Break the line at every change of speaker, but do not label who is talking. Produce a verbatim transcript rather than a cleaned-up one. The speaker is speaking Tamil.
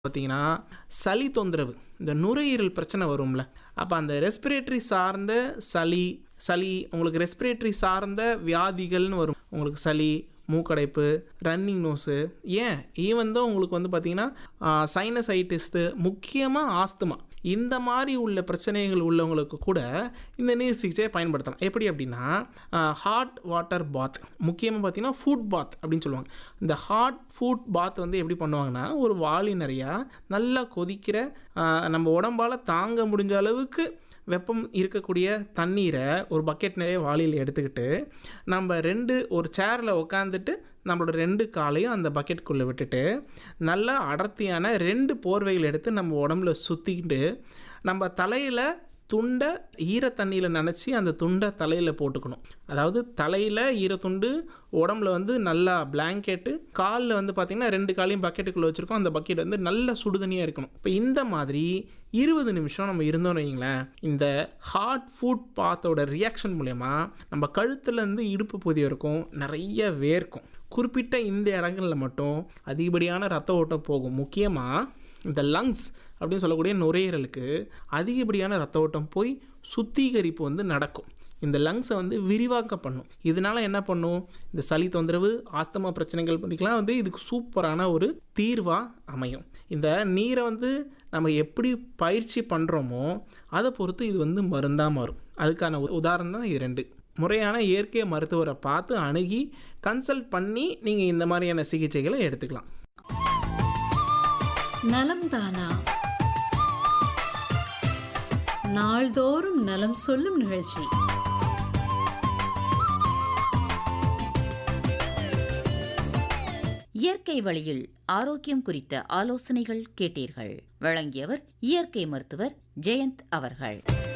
பார்த்தீங்கன்னா சளி தொந்தரவு, இந்த நுரையீரல் பிரச்சனை வரும்ல, அப்போ அந்த ரெஸ்பிரேட்டரி சார்ந்த சளி சளி உங்களுக்கு ரெஸ்பிரேட்டரி சார்ந்த வியாதிகள்னு வரும். உங்களுக்கு சளி, மூக்கடைப்பு, ரன்னிங் நோஸு, ஏன் ஈவன் தான் உங்களுக்கு வந்து பார்த்திங்கன்னா சைனசைட்டிஸ்து, முக்கியமாக ஆஸ்துமா, இந்த மாதிரி உள்ள பிரச்சனைகள் உள்ளவங்களுக்கு கூட இந்த நீர் சிகிச்சையை பயன்படுத்தலாம். எப்படி அப்படின்னா ஹாட் வாட்டர் பாத், முக்கியமாக பார்த்திங்கன்னா ஃபுட் பாத் அப்படின்னு சொல்லுவாங்க. இந்த ஹாட் ஃபுட் பாத் வந்து எப்படி பண்ணுவாங்கன்னா, ஒரு வாளி நிறையா நல்லா கொதிக்கிற நம்ம உடம்பால் தாங்க முடிஞ்ச அளவுக்கு வெப்பம் இருக்கக்கூடிய தண்ணீரை ஒரு பக்கெட் நிறைய வாளியில் எடுத்துக்கிட்டு நம்ம ரெண்டு ஒரு சேரில் உட்காந்துட்டு நம்மளோட ரெண்டு காலையும் அந்த பக்கெட்டுக்குள்ளே விட்டுட்டு நல்லா அடர்த்தியான ரெண்டு போர்வைகள் எடுத்து நம்ம உடம்புல சுற்றிக்கிட்டு நம்ம தலையில் துண்டை ஈரத்தண்ணியில் நனைச்சி அந்த துண்டை தலையில் போட்டுக்கணும். அதாவது தலையில் ஈரத்துண்டு, உடம்புல வந்து நல்லா பிளாங்கெட்டு, காலில் வந்து பார்த்திங்கன்னா ரெண்டு காலையும் பக்கெட்டுக்குள்ளே வச்சுருக்கோம். அந்த பக்கெட் வந்து நல்ல சுடுதண்ணியாக இருக்கணும். இப்போ இந்த மாதிரி இருபது நிமிஷம் நம்ம இருந்தோம்னு வைங்களேன், இந்த ஹாட் ஃபுட் பாத்தோட ரியாக்ஷன் மூலயமா நம்ம கழுத்துலேருந்து இடுப்பு பகுதி வரைக்கும் நிறைய வேர்க்கும். குறிப்பிட்ட இந்த இடங்களில் மட்டும் அதிகப்படியான ரத்த ஓட்டம் போகும். முக்கியமாக இந்த லங்ஸ் அப்படின்னு சொல்லக்கூடிய நுரையீரலுக்கு அதிகப்படியான ரத்த ஓட்டம் போய் சுத்திகரிப்பு வந்து நடக்கும். இந்த லங்ஸை வந்து விரிவாக்க பண்ணும். இதனால் என்ன பண்ணும், இந்த சளி தொந்தரவு, ஆஸ்துமா பிரச்சனைகள் பண்ணிக்கலாம் வந்து இதுக்கு சூப்பரான ஒரு தீர்வாக அமையும். இந்த நீரை வந்து நம்ம எப்படி பயிற்சி பண்ணுறோமோ அதை பொறுத்து இது வந்து மருந்தாக மாறும். அதுக்கான உதாரணம் தான் இது ரெண்டு. முறையான இயற்கை மருத்துவரை பார்த்து அணுகி கன்சல்ட் பண்ணி நீங்கள் இந்த மாதிரியான சிகிச்சைகளை எடுத்துக்கலாம்.
நலம் தானா, நாள்தோறும் நலம் சொல்லும் நிகழ்ச்சி.
இயற்கை வழியில் ஆரோக்கியம் குறித்த ஆலோசனைகள் கேட்டீர்கள். வழங்கியவர் இயற்கை மருத்துவர் ஜெயந்த் அவர்கள்.